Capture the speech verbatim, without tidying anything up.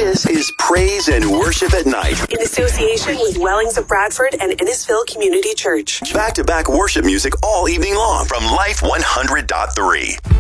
This is Praise and Worship at Night in association with Wellings of Bradford and Innisfil Community Church. Back-to-back worship music all evening long from Life one hundred point three.